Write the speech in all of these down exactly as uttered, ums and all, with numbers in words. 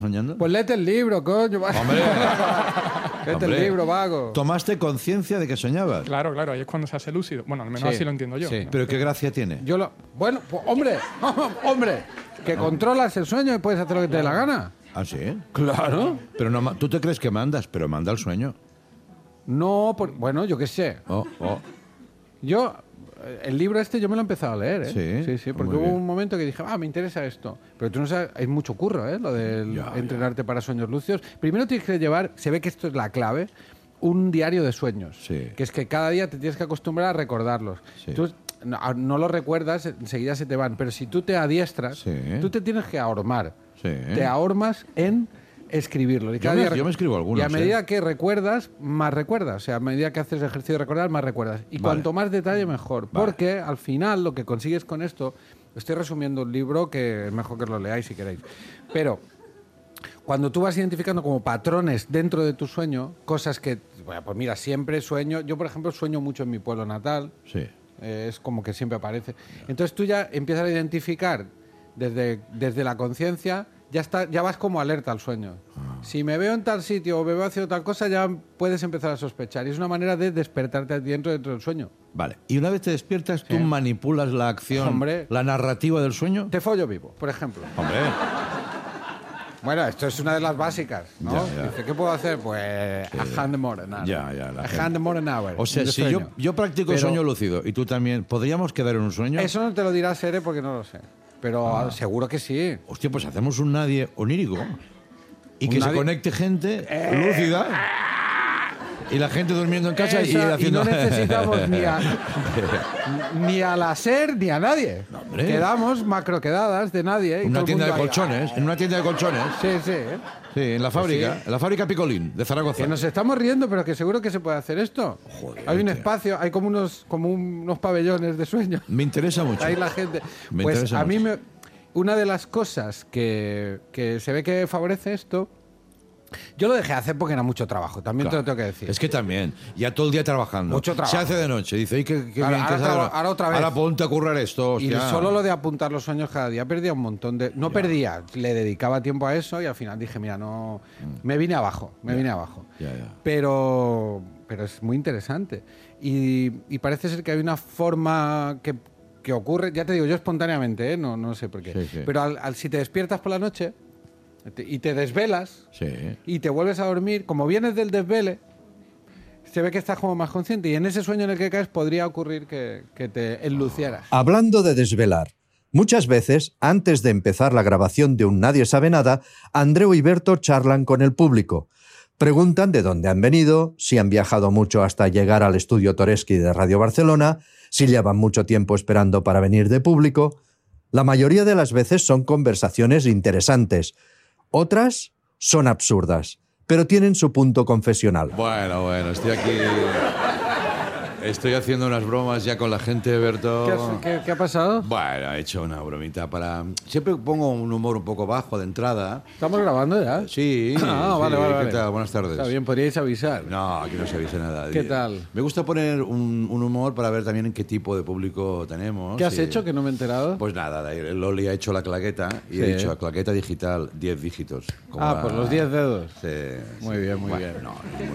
soñando? Pues léete el libro, coño. Hombre, léete hombre. el libro, vago. ¿Tomaste conciencia de que soñabas? Claro, claro, ahí es cuando se hace lúcido. Bueno, al menos Sí, así lo entiendo yo. sí. ¿no? Pero qué gracia tiene. Yo lo... Bueno, pues, hombre, hombre, que controlas el sueño y puedes hacer lo que te dé la gana. ¿Ah, sí? Claro. Pero no, ma- tú te crees que mandas, pero manda el sueño. No, por- bueno, yo qué sé. Oh, oh. Yo, eh, el libro este yo me lo he empezado a leer, ¿eh? Sí, sí, sí, porque muy hubo bien. un momento que dije, ah, me interesa esto. Pero tú no sabes, hay mucho curro, ¿eh? Lo de Ya, entrenarte para sueños lúcidos. Primero tienes que llevar, se ve que esto es la clave, un diario de sueños. Sí. Que es que cada día te tienes que acostumbrar a recordarlos. Sí. Tú no, no lo recuerdas, enseguida se te van. Pero si tú te adiestras, Sí. tú te tienes que ahormar. Sí. Te ahormas en escribirlo. Y Yo cada me- día rec- yo me escribo algunos, Y a medida ¿eh? que recuerdas, más recuerdas. O sea, a medida que haces ejercicio de recordar, más recuerdas. Y Vale. cuanto más detalle, mejor. Vale. Porque al final lo que consigues con esto... Estoy resumiendo un libro que es mejor que lo leáis si queréis. Pero cuando tú vas identificando como patrones dentro de tu sueño, cosas que... Bueno, pues mira, siempre sueño... Yo, por ejemplo, sueño mucho en mi pueblo natal. Sí. Eh, es como que siempre aparece. Entonces tú ya empiezas a identificar desde, desde la conciencia, ya está, ya vas como alerta al sueño. Si me veo en tal sitio o me veo haciendo tal cosa, ya puedes empezar a sospechar. Y es una manera de despertarte dentro, dentro del sueño. Vale. Y una vez te despiertas, ¿tú Sí. manipulas la acción, Hombre. la narrativa del sueño? Te follo vivo, por ejemplo. Hombre. Bueno, esto es una de las básicas, ¿no? Ya, ya. Dice, ¿qué puedo hacer? Pues a hand more an hour. Ya, ya, la A gente. hand more an hour. O sea, de si yo, sueño. yo practico el Pero sueño lúcido y tú también, ¿podríamos quedar en un sueño? Eso no te lo dirá Sere porque no lo sé. Pero Ah. seguro que sí. Hostia, pues hacemos un nadie onírico. Y Un que se nadie- conecte gente lúcida. Y la gente durmiendo en casa y Esa, haciendo... y no necesitamos ni a, ni a la SER ni a nadie. hombre. Quedamos macro quedadas de nadie. y En todo una el tienda de mundo ahí, colchones. En una tienda de colchones. ah, Sí, sí. ¿eh? Sí, en la fábrica. sí. En la fábrica Picolín, de Zaragoza. Que nos estamos riendo, pero que seguro que se puede hacer esto. Joder, hay un tío. espacio, hay como unos, como unos pabellones de sueño. Me interesa mucho. Ahí la gente. Me Pues interesa a mí mucho. me, una de las cosas que, que se ve que favorece esto. Yo lo dejé hacer porque era mucho trabajo, también Claro. te lo tengo que decir. Es que también, ya todo el día trabajando. Mucho trabajo. Se hace de noche. Dice, "Ay, qué, qué Ahora- bien que ahora se traba- haga". ahora otra vez. Ahora ponte a currar esto, Y hostia. solo lo de apuntar los sueños cada día perdía un montón de... No perdía, le dedicaba tiempo a eso y al final dije, mira, no... Me vine abajo, me vine abajo. Ya, ya. Pero, pero es muy interesante. Y, y parece ser que hay una forma que, que ocurre, ya te digo, yo espontáneamente, ¿eh? no, no sé por qué. Sí, sí. Pero al, al- si te despiertas por la noche te- y te desvelas Sí. y te vuelves a dormir, como vienes del desvele, se ve que estás como más consciente y en ese sueño en el que caes podría ocurrir que, que te enlucieras. Hablando de desvelar, muchas veces, antes de empezar la grabación de un Nadie sabe nada, Andreu y Berto charlan con el público. Preguntan de dónde han venido, si han viajado mucho hasta llegar al estudio Toresky de Radio Barcelona, si llevan mucho tiempo esperando para venir de público. La mayoría de las veces son conversaciones interesantes. Otras son absurdas, pero tienen su punto confesional. Bueno, bueno, estoy aquí... Estoy haciendo unas bromas ya con la gente, Berto. ¿Qué, has- qué- qué ha pasado? Bueno, he hecho una bromita para... Siempre pongo un humor un poco bajo de entrada. ¿Estamos grabando ya? Sí. Ah, sí. vale, vale, ¿Qué vale. tal? Buenas tardes. Está bien, podríais avisar. No, aquí no se avisa nada. ¿Qué tal? Me gusta poner un, un humor para ver también en qué tipo de público tenemos. ¿Qué has y- hecho que no me he enterado? Pues nada, el Loli ha hecho la claqueta y Sí. he dicho claqueta digital, diez dígitos. como ah, la- por los diez dedos. Sí, Muy sí. bien, muy Bueno, bien. no,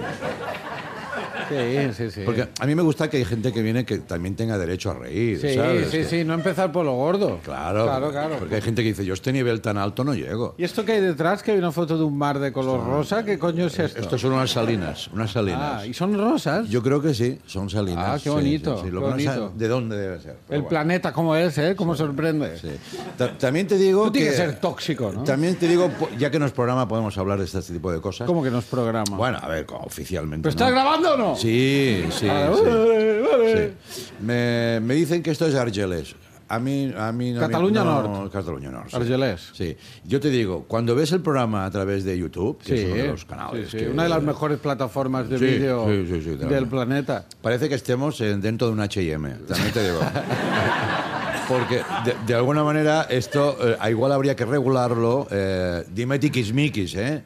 Sí, sí, sí. porque a mí me gusta que hay gente que viene que también tenga derecho a reír, sí, ¿sabes? sí, Que- sí, no empezar por lo gordo. Claro, claro, claro. porque hay gente que dice, yo a este nivel tan alto no llego. ¿Y esto que hay detrás? Que hay una foto de un mar de color rosa. ¿Qué coño es esto? Estos son unas salinas, unas salinas. Ah, ¿y son rosas? Yo creo que sí, son salinas. Ah, qué sí, bonito, sí, sí. Lo qué que no sé bonito. ¿de dónde debe ser? Pero El bueno, planeta, ¿cómo es, eh? ¿Cómo sorprende? sí. Ta- También te digo Tú que... tienes que ser tóxico, ¿no? También te digo, po- ya que no es programa, podemos hablar de este tipo de cosas. ¿Cómo que no es programa? Bueno, a ver, como oficialmente. ¿Pero estás ¿no? grabando o no? Sí, sí, Vale, sí. vale, vale. Sí. Me, me dicen que esto es Argelès. A mí, a mí no. Cataluña no, Nord. Cataluña Nord. Sí. Argelès. Sí. Yo te digo, cuando ves el programa a través de YouTube, que Sí, es uno de los canales. sí, sí. que- Una de las mejores plataformas de Sí, vídeo sí, sí, sí, del también. planeta. Parece que estemos en- dentro de un H y M, también te digo. Porque de, de alguna manera esto eh, igual habría que regularlo. Eh, dime tiquismiquis, ¿eh?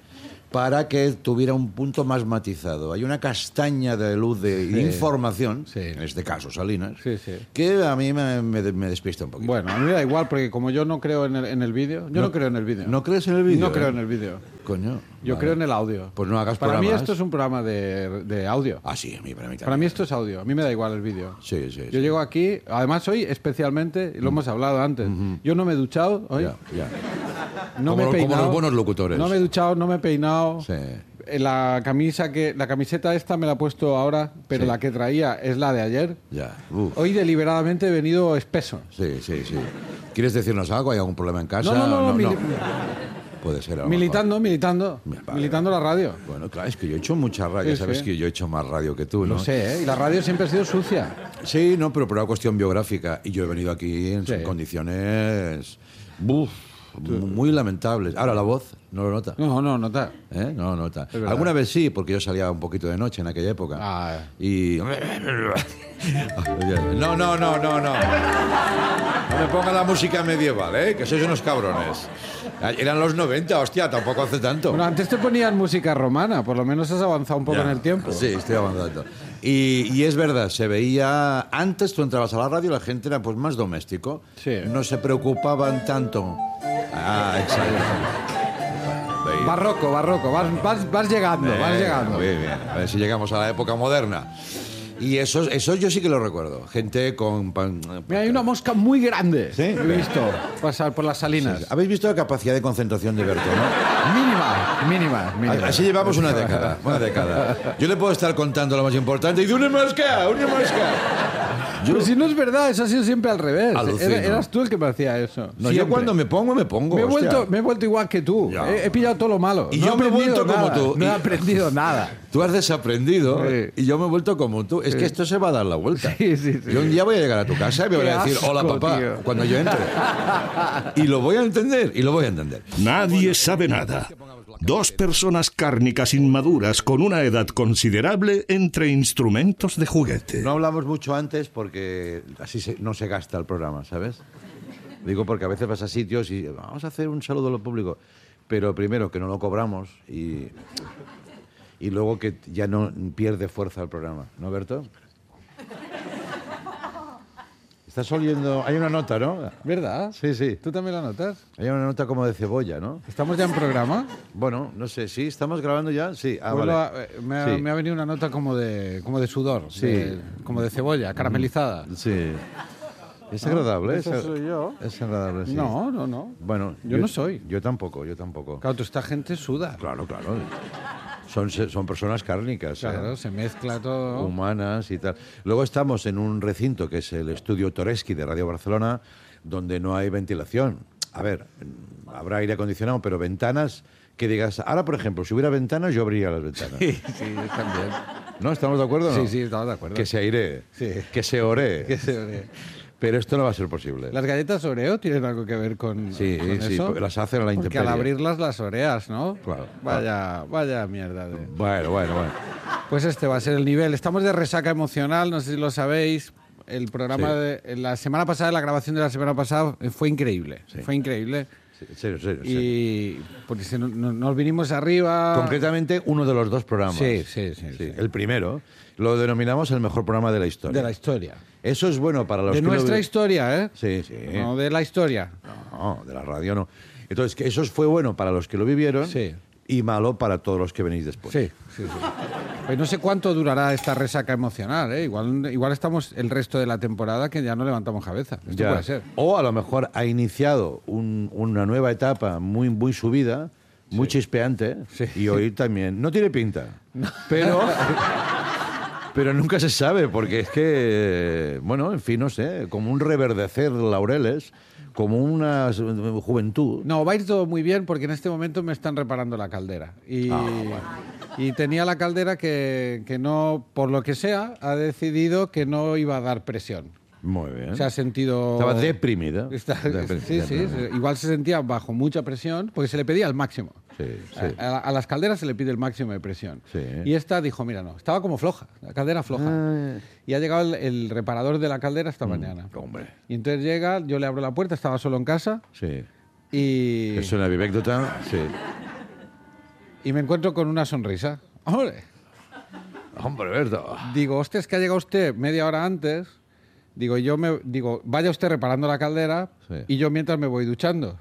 para que tuviera un punto más matizado. Hay una castaña de luz de Sí. información, Sí. en este caso Salinas, Sí, sí. que a mí me, me, me despista un poquito. Bueno, a mí me da igual, porque como yo no creo en el, en el vídeo, yo no, No- creo en el vídeo. ¿No crees en el vídeo? No creo eh? en el vídeo. Coño. Yo vale. creo en el audio. Pues no hagas Para mí programas. esto es un programa de, de audio. Ah, sí, a mí, para mí también. Para mí esto es audio. A mí me da igual el vídeo. Sí, sí, Yo sí. llego aquí, además hoy especialmente, y lo hemos hablado antes, yo no me he duchado hoy, Ya, ya. no Como- me he como peinado. los buenos locutores. No me he duchado, no me he peinado. Sí. Eh, La camisa que la camiseta esta me la he puesto ahora, pero Sí. la que traía es la de ayer. Ya. Uf. Hoy deliberadamente he venido espeso. Sí, sí, sí. ¿Quieres decirnos algo? ¿Hay algún problema en casa? No, no, no, mili- Puede ser. a lo militando, militando, Vale, militando vale. la radio. mejor. Bueno, claro, es que yo he hecho mucha radio. Sí, Sabes sí. que yo he hecho más radio que tú, ¿no? Lo sé, ¿eh? Y la radio siempre ha sido sucia. Sí, no, pero por una cuestión biográfica. Y yo he venido aquí en Sí. condiciones buf, muy lamentables. Ahora, la voz, ¿no lo nota? No, no, no está. ¿Eh? No lo nota. verdad. Alguna vez sí, porque yo salía un poquito de noche en aquella época. Ah. Y... No, no, no, no, no. No me ponga la música medieval, ¿eh? Que sois unos cabrones. Eran los noventa, hostia, tampoco hace tanto. Bueno, antes te ponían música romana, por lo menos has avanzado un poco Ya. en el tiempo. Sí, estoy avanzando. Y, y es verdad, se veía... Antes tú entrabas a la radio y la gente era pues más doméstico. Sí. No se preocupaban tanto. Ah, exacto. Veis. Barroco, barroco, vas, vas, vas llegando, vas Bien, llegando. Bien, bien. A ver si llegamos a la época moderna. Y eso, eso yo sí que lo recuerdo. Gente con... pan- Mira, hay una mosca muy grande. ¿Sí? He visto pasar por las salinas. ¿Habéis visto la capacidad de concentración de Berto, no? Mínima, mínima, mínima. Así llevamos una década, una década. Yo le puedo estar contando lo más importante y de una mosca, una mosca. Yo, Pero si no es verdad, eso ha sido siempre al revés. Alucino. Era- eras tú el que me hacía eso. no, yo Siempre. cuando me pongo, me pongo. Me he, hostia. vuelto, me he vuelto igual que tú. Ya. He, he pillado todo lo malo. Y No yo he me he aprendido vuelto como nada. tú. No he Y- aprendido nada. Tú has desaprendido Sí. y yo me he vuelto como tú. Es que esto se va a dar la vuelta. Sí, sí, sí. Yo un día voy a llegar a tu casa y me voy Qué a decir, asco, hola papá, tío. cuando yo entre. Y lo voy a entender, y lo voy a entender. Nadie sabe nada. Dos personas cárnicas inmaduras con una edad considerable entre instrumentos de juguete. No hablamos mucho antes porque así se- no se gasta el programa, ¿sabes? Digo porque a veces vas a sitios y vamos a hacer un saludo a lo público, pero primero que no lo cobramos y, y luego que ya no pierde fuerza el programa, ¿no, Berto? Estás oliendo... Hay una nota, ¿no? ¿Verdad? Sí, sí. ¿Tú también la notas? Hay una nota como de cebolla, ¿no? ¿Estamos ya en programa? Bueno, no sé, ¿sí? ¿Estamos grabando ya? Sí. Ah, Pues vale. lo ha- eh, me, ha, Sí. me ha venido una nota como de, como de sudor, Sí. de- como de cebolla, caramelizada. Sí. Es agradable. esa es, soy yo. Es agradable, sí. No, no, no. Bueno, Yo no soy. Yo tampoco, yo tampoco. Claro, toda esta gente suda. Claro, claro. Son, son personas cárnicas, ¿eh? Claro, se mezcla todo. Humanas y tal. Luego estamos en un recinto que es el estudio Toreski de Radio Barcelona, donde no hay ventilación. A ver, habrá aire acondicionado, pero ventanas que digas... Ahora, por ejemplo, si hubiera ventanas, yo abriría las ventanas. Sí, sí, yo también. ¿No? ¿Estamos de acuerdo o no? Sí, sí, estamos de acuerdo. Que se airee, Sí. que se oree. Que se ore. Pero esto no va a ser posible. ¿Las galletas Oreo tienen algo que ver con, Sí, con sí, eso? porque las hacen a la Porque intemperie. al abrirlas las oreas, ¿no? Claro. Vaya, vaya mierda. de- Bueno, bueno, bueno. Pues este va a ser el nivel. Estamos de resaca emocional, no sé si lo sabéis. El programa Sí. de en la semana pasada, la grabación de la semana pasada eh, fue increíble. Sí. Fue increíble. Sí, en serio, en serio, en serio. Y porque si no- no- nos vinimos arriba. Concretamente, uno de los dos programas. Sí, sí, sí, sí. El primero lo denominamos el mejor programa de la historia. De la historia. Eso es bueno para los De que lo nuestra vi- historia, ¿eh? Sí, sí. No de la historia. No, de la radio no. Entonces, que eso fue bueno para los que lo vivieron Sí. y malo para todos los que venís después. Sí, sí, sí. Pues no sé cuánto durará esta resaca emocional, ¿eh? Igual, igual estamos el resto de la temporada que ya no levantamos cabeza. Esto Ya. puede ser. O a lo mejor ha iniciado un- una nueva etapa muy, muy subida, muy chispeante, Sí. y hoy también. No tiene pinta, pero, pero nunca se sabe, porque es que, bueno, en fin, no sé, como un reverdecer de laureles, como una juventud. No, va a ir todo muy bien porque en este momento me están reparando la caldera. Y, Ah, y tenía la caldera que, que no, por lo que sea, ha decidido que no iba a dar presión. Muy bien. Se ha sentido... Estaba deprimida. Está- Depre- sí, sí, deprimida. sí. Igual se sentía bajo mucha presión porque se le pedía el máximo. Sí, sí. A, a- a las calderas se le pide el máximo de presión. Sí. Y esta dijo, mira, no, estaba como floja, la caldera floja. Ah. Y ha llegado el, el reparador de la caldera esta mañana. Hombre. Y entonces llega, yo le abro la puerta, estaba solo en casa Sí. y... Es una vivécdota, sí. y me encuentro con una sonrisa. ¡Hombre! Hombre, verdad. Digo, hostia, es que ha llegado usted media hora antes. Digo, yo me digo, vaya usted reparando la caldera Sí. y yo mientras me voy duchando.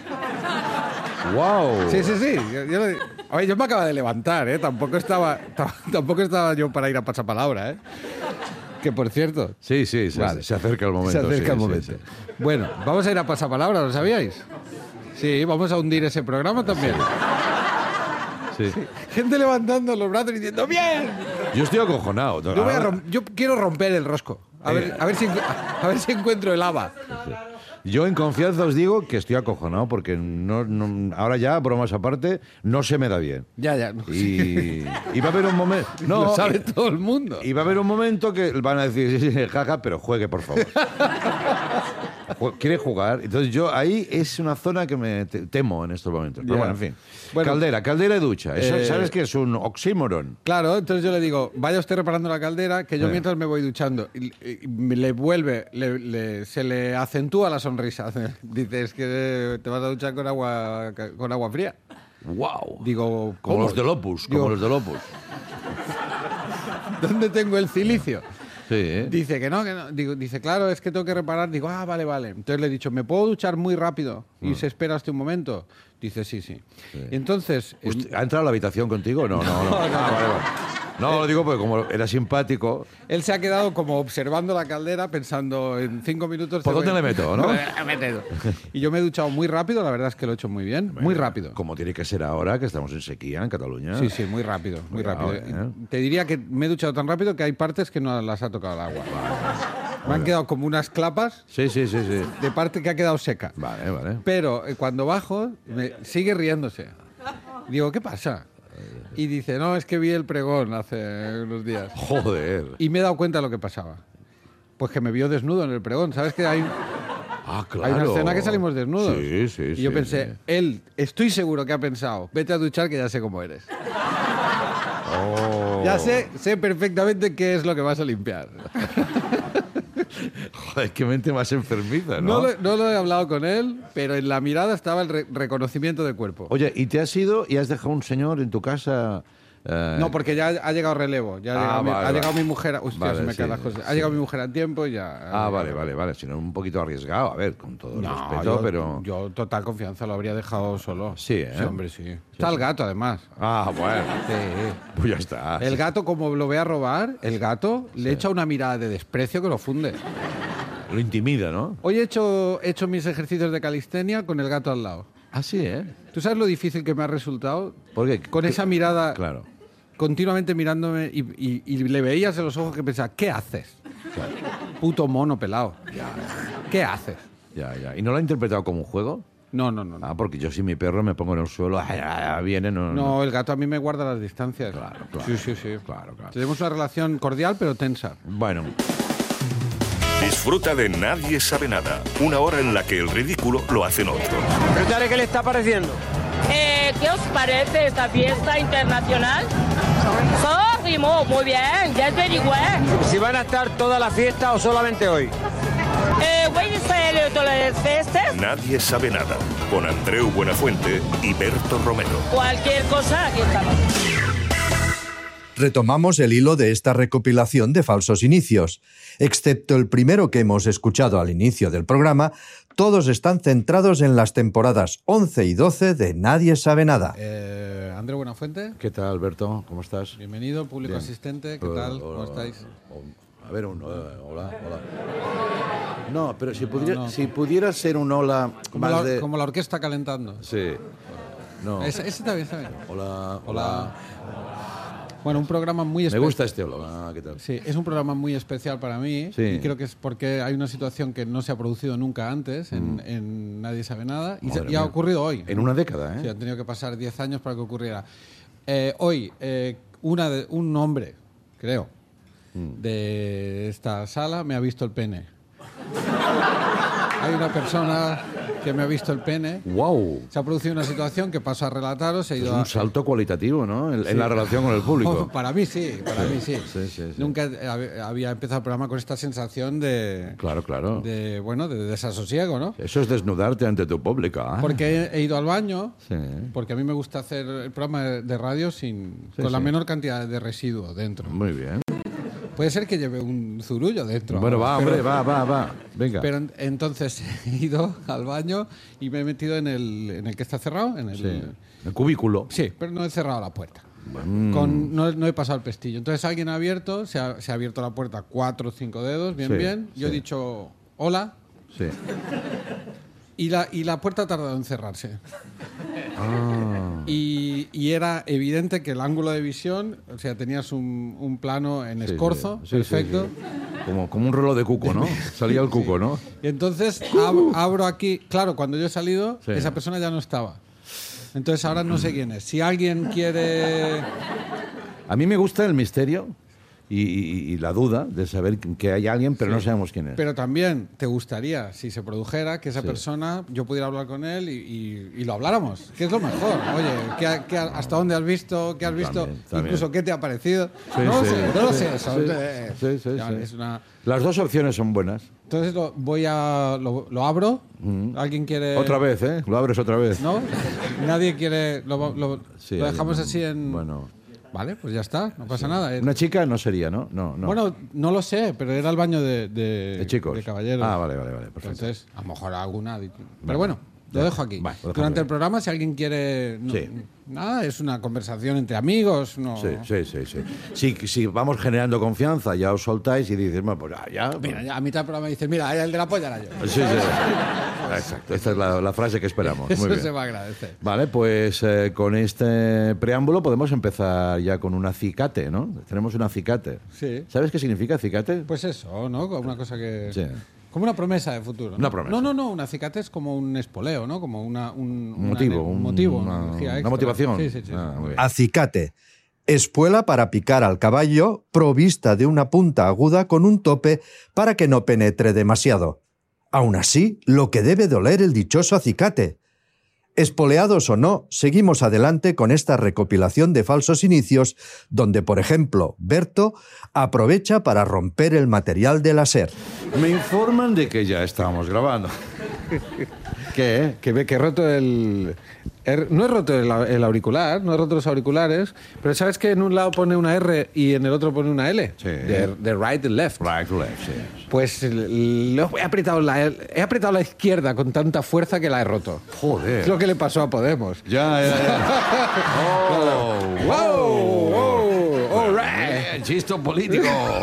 ¡Wow! Sí, sí, sí. Yo, yo, a ver, yo me acabo de levantar, ¿eh? Tampoco estaba, t- tampoco estaba yo para ir a pasapalabra, ¿eh? Que por cierto, Sí, sí, se, Vale. se acerca el momento. se acerca sí, el sí, momento. sí. Bueno, vamos a ir a pasapalabra, ¿lo sabíais? Sí, vamos a hundir ese programa también. Sí. Gente levantando los brazos y diciendo ¡bien! Yo estoy acojonado. Yo, voy a rom- yo quiero romper el rosco. A ver, a ver, si, encu- a ver si encuentro el haba. Yo en confianza os digo que estoy acojonado porque no, no- ahora ya, bromas aparte, no se me da bien. Ya, ya. No, Y, y va a haber un momento... No, lo sabe y- todo el mundo. Y va a haber un momento que van a decir, sí, sí, jaja, pero juegue, por favor. Ju- Quiere jugar. Entonces yo ahí es una zona que me te- temo en estos momentos. Pero Ya. bueno, en fin. Bueno, caldera, caldera y ducha. Eso, eh, ¿sabes qué es un oxímoron? Claro, entonces yo le digo, vaya usted reparando la caldera, que yo Eh. mientras me voy duchando. Y, y me le vuelve, le- le- se le acentúa la sonrisa. Dice, es que te vas a duchar con agua, con agua fría. ¡Wow! Digo, Como ¿cómo? los del Opus, Digo, como los del Opus. ¿Dónde tengo el cilicio? Sí, ¿eh? Dice que no, que no. Digo, dice, claro, es que tengo que reparar. Digo, ah, vale, vale. Entonces le he dicho, ¿me puedo duchar muy rápido? Y se espera hasta un momento. Dice, sí, sí. Y entonces... eh, ¿Usted ¿Ha entrado a la habitación contigo? No, no, no. No, no, Ah, no. vale, vale. No, lo digo porque como era simpático... él se ha quedado como observando la caldera pensando en cinco minutos... ¿Por te dónde voy- le meto, no? Me meto. Y yo me he duchado muy rápido, la verdad es que lo he hecho muy bien. Muy rápido. Como tiene que ser ahora, que estamos en sequía en Cataluña. Sí, sí, muy rápido, muy Cuidado, rápido. eh. Te diría que me he duchado tan rápido que hay partes que no las ha tocado el agua. Me han quedado como unas clapas Sí, sí, sí, sí. de parte que ha quedado seca. Vale, vale. Pero eh, cuando bajo, me sigue riéndose. Digo, ¿qué pasa? Y dice, no, es que vi el pregón hace unos días. Joder. Y me he dado cuenta de lo que pasaba. Pues que me vio desnudo en el pregón. ¿Sabes que hay, Ah, claro. hay una escena que salimos desnudos? Sí, sí, Y sí. yo pensé, él, estoy seguro que ha pensado, vete a duchar que ya sé cómo eres. Oh. Ya sé, sé perfectamente qué es lo que vas a limpiar. Joder, qué mente más enfermiza, No ¿no? lo, no lo he hablado con él, pero en la mirada estaba el re- reconocimiento de cuerpo. Oye, ¿y te has ido y has dejado un señor en tu casa? eh, No, porque ya ha llegado relevo. Ya ha Ah, llegado, mi, vale, ha llegado vale. mi mujer. Hostia, Vale, se me sí, caen las cosas. Ha sí. llegado mi mujer a tiempo y ya. Ah, vale, vale, vale. Si no, un poquito arriesgado. A ver, con todo el No, respeto, yo, pero... yo total confianza lo habría dejado solo. Sí, ¿eh? Sí, hombre, sí. Está el gato, además. Ah, bueno. Sí. Pues ya está. El gato, como lo ve a robar, el gato le echa una mirada de desprecio que lo funde. Lo intimida, ¿no? Hoy he hecho, he hecho mis ejercicios de calistenia con el gato al lado. Ah, sí, ¿eh? ¿Tú sabes lo difícil que me ha resultado? Porque Con esa mirada, Claro. continuamente mirándome y, y- y le veías en los ojos que pensaba, ¿qué haces? Puto mono pelado. ¿Qué haces? Ya, ya. ¿Y no lo ha interpretado como un juego? No, no, no. No, Ah, porque yo si mi perro me pongo en el suelo, ay, ay, ay, viene, no, No, el gato a mí me guarda las distancias. Claro, claro. Sí, sí, sí. Claro, claro. Tenemos una relación cordial pero tensa. Bueno, Disfruta de Nadie sabe nada, una hora en la que el ridículo lo hacen otros. ¿Qué le está pareciendo? Eh, ¿Qué os parece esta fiesta internacional? Sorry, muy bien, ya es very well. ¿Si van a estar toda la fiesta o solamente hoy? Eh, voy a hacer todas las fiestas, Nadie sabe nada, con Andreu Buenafuente y Berto Romero. cualquier cosa, aquí estamos. Retomamos el hilo de esta recopilación de falsos inicios. Excepto el primero que hemos escuchado al inicio del programa, todos están centrados en las temporadas once y doce de Nadie sabe nada. Eh, André Buenafuente, ¿qué tal, Alberto? ¿Cómo estás? bienvenido, público Bien. asistente, ¿qué Hola, tal? hola, ¿Cómo estáis? hola. A ver, un hola, hola. hola. No, pero si pudiera, No, no. si pudiera ser un hola Como más la, de... como la orquesta calentando. Sí. No. Ese, ese está bien, está bien. Hola, hola. Hola. Bueno, un programa muy Me especial. gusta este hola. Ah, ¿qué tal? Sí, es un programa muy especial para mí. Sí. Y creo que es porque hay una situación que no se ha producido nunca antes en, en Nadie sabe nada. Y, se- Madre y ha mía. ocurrido hoy. En una década, ¿eh? Sí, han tenido que pasar diez años para que ocurriera. Eh, hoy, eh, una de- un hombre, creo, Mm. de esta sala me ha visto el pene. Hay una persona que me ha visto el pene. ¡Wow! Se ha producido una situación que paso a relataros. He Es ido un a... salto cualitativo, ¿no? En, Sí. en la relación con el público. Para mí sí, para mí sí. Sí, sí, sí. Nunca hab- había empezado el programa con esta sensación de, Claro, claro. de bueno, de desasosiego, ¿no? Eso es desnudarte ante tu público. ¿eh? Porque he, he ido al baño, Sí. porque a mí me gusta hacer el programa de de radio sin Sí, con la sí. menor cantidad de residuo dentro. Muy bien. Puede ser que lleve un zurullo dentro. Bueno, va, pero- hombre, va, va, va. Venga. Pero en- entonces he ido al baño y me he metido en el, en el que está cerrado. En el, Sí. El cubículo. Sí, pero no he cerrado la puerta. Mm. Con, no, no he pasado el pestillo. Entonces alguien ha abierto, se ha, se ha abierto la puerta cuatro o cinco dedos, bien, Sí, bien. Yo he sí. dicho hola Sí. y la, y la puerta ha tardado en cerrarse. Ah. Y, y era evidente que el ángulo de visión, o sea, tenías un, un plano en Sí, escorzo, sí, sí, perfecto. sí, sí. Como, como un reloj de cuco, ¿no? Salía el cuco, ¿no? Y entonces ab- abro aquí, claro, cuando yo he salido, Sí. esa persona ya no estaba. Entonces ahora no sé quién es. Si alguien quiere... A mí me gusta el misterio y, y- y la duda de saber que hay alguien, pero no sabemos quién es. Pero también te gustaría, si se produjera, que esa Sí. persona, yo pudiera hablar con él y, y- y lo habláramos. Que es lo mejor. Oye, ¿qué, ha- qué ha- ¿hasta dónde has visto? ¿Qué has visto? También, también. Incluso, ¿qué te ha parecido? Sí, no lo sí, sé, no lo sí, sé. Eso, sí, eh, sí, sí, ya, sí. es una- Las dos opciones son buenas. Entonces lo, voy a... Lo, lo abro. ¿Alguien quiere...? Otra vez, ¿eh? Lo abres otra vez. ¿No? Nadie quiere... Lo, lo- Sí, lo hay dejamos un- así en... Bueno, Vale, pues ya está. No pasa nada. Eh, una chica no sería, ¿no? No, no. Bueno, no lo sé, pero era el baño de, de, de chicos. de caballeros. Ah, vale, vale, vale. Perfecto. Entonces, a lo mejor alguna. Pero bueno, lo dejo aquí. Vale, lo dejamos Durante ahí. el programa, si alguien quiere. No, Sí. Nada, es una conversación entre amigos. No. Sí, sí, sí, sí. Si, si vamos generando confianza, ya os soltáis y dices, bueno, pues ya, ya. Mira, ya a mitad del programa dice: Mira, el de la polla era yo. Sí, sí. Exacto. Esta es la, la frase que esperamos. Eso Muy bien. se va a agradecer. Vale, pues eh, con este preámbulo podemos empezar ya con un acicate, ¿no? Tenemos un acicate. Sí. ¿Sabes qué significa acicate? Pues eso, ¿no? Como una cosa que. Sí. Como una promesa de futuro. ¿no? Una promesa. No, no, no. Un acicate es como un espoleo, ¿no? Como una, un, Un motivo, Una, un un- motivo. una- energía una extra. motivación. Sí, sí, sí. Ah, muy bien. Acicate. Espuela para picar al caballo, provista de una punta aguda con un tope para que no penetre demasiado. Aún así, lo que debe doler el dichoso acicate. Espoleados o no, seguimos adelante con esta recopilación de falsos inicios, donde, por ejemplo, Berto aprovecha para romper el material de la SER. Me informan de que ya estábamos grabando. ¿Qué? Que ve que he roto el... he- no he roto el, el auricular, no he roto los auriculares, pero ¿sabes que en un lado pone una R y en el otro pone una L? Sí. De, de right and left. Right to left, sí. Pues lo- he, apretado la, he apretado la izquierda con tanta fuerza que la he roto. Joder. Es lo que le pasó a Podemos. Ya, ya, ya. Oh, ¡Wow! ¡Wow! ¡All right! Bien, chisto político.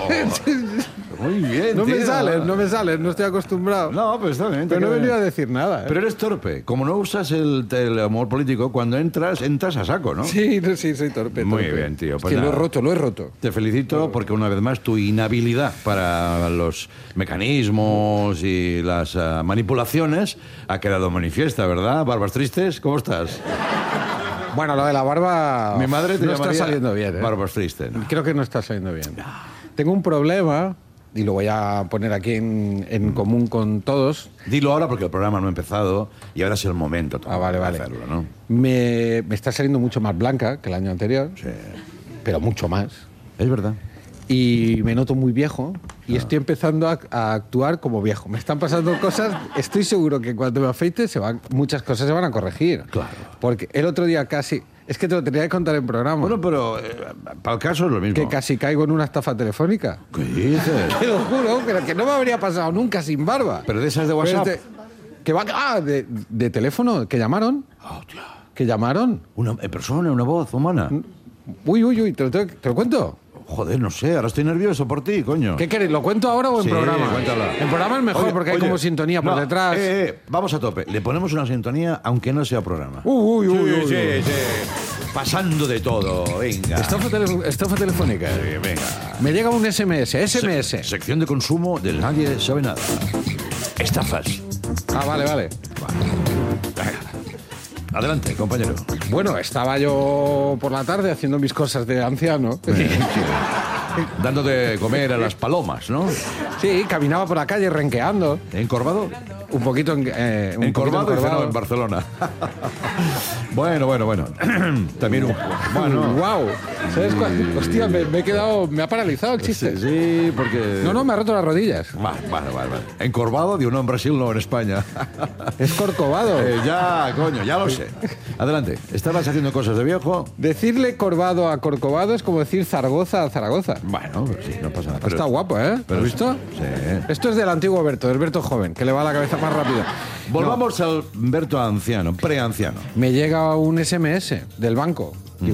Muy bien, No me tío. sale, no me sale, no estoy acostumbrado. No, pero está bien. te pero no he queda venido a bien. decir nada. ¿eh? Pero eres torpe. Como no usas el, el humor político, cuando entras, entras a saco, ¿no? Sí, no, sí, soy torpe. Muy torpe. bien, tío, Es pues que lo he nada. roto, lo he roto. Te felicito porque una vez más tu inhabilidad para los mecanismos y las ah, manipulaciones ha quedado manifiesta, ¿verdad? Barbas tristes, ¿cómo estás? Bueno, lo de la barba. Mi madre te no está llamaría saliendo bien. ¿eh? Barbas tristes. ¿no? Creo que no está saliendo bien. Tengo un problema y lo voy a poner aquí en, en común con todos. Dilo ahora porque el programa no ha empezado y ahora es el momento Ah, vale, de vale. hacerlo, ¿no? Me, me está saliendo mucho más blanca que el año anterior, Sí. pero mucho más. Es verdad. Y me noto muy viejo y estoy empezando a, a actuar como viejo. Me están pasando cosas, estoy seguro que cuando me afeite se van, muchas cosas se van a corregir. Claro. Porque el otro día casi... Es que te lo tenía que contar en programa. Bueno, pero eh, para el caso es lo mismo. que casi caigo en una estafa telefónica. ¿Qué dices? Te lo juro, que, que no me habría pasado nunca sin barba. Pero de esas de WhatsApp. Pero este- que va, ah, de, de teléfono, que llamaron. Hostia. Que llamaron. Una en persona, una voz humana. Uy, uy, uy, ¿te lo, te lo cuento? Joder, no sé, ahora estoy nervioso por ti, coño. ¿Qué queréis? ¿Lo cuento ahora o en Sí, programa? cuéntala. En programa es mejor Oye, porque hay oye, como sintonía por no, detrás. Eh, eh, vamos a tope. Le ponemos una sintonía aunque no sea programa. Uy, uy, uy, uy, sí, uy. sí. Pasando de todo, venga. Estafa, tele- estafa telefónica. Sí, venga. Me llega un S M S, S M S. Se- sección de consumo del Nadie Sabe Nada. Estafas. Ah, vale, vale. Venga. Adelante, compañero. Bueno, estaba yo por la tarde haciendo mis cosas de anciano. Dando de comer a las palomas, ¿no? Sí, caminaba por la calle renqueando. ¿Encorvado? Un poquito en, eh, un encorvado, poquito y cenado en Barcelona. Bueno, bueno, bueno. También un... Bueno. ¡Wow! ¿Sabes cuál? Hostia, me, me he quedado... Me ha paralizado el chiste. Sí, sí, porque... No, no, me ha roto las rodillas. Vale, vale, vale. vale. Encorvado de uno en Brasil, no en España. Es corcovado. Eh, ya, coño, ya lo sé. Adelante. ¿Estabas haciendo cosas de viejo? Decirle corvado a corcovado es como decir Zaragoza a Zaragoza. Bueno, pues sí, no pasa nada. Está guapo, ¿eh? pero- ¿Lo has visto? Sí. Esto es del antiguo Berto, del Berto joven, que le va a la cabeza más rápido. Volvamos al Berto anciano, preanciano. Me llega un S M S del banco.